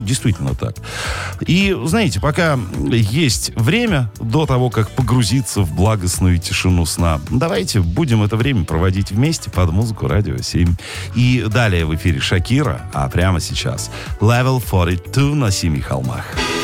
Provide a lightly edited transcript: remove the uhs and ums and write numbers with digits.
Действительно так. И, знаете, пока есть время до того, как погрузиться в благостную тишину сна, давайте будем это время проводить вместе под музыку Радио 7. И далее в эфире Шакира, а прямо сейчас Level 42 на Семи холмах.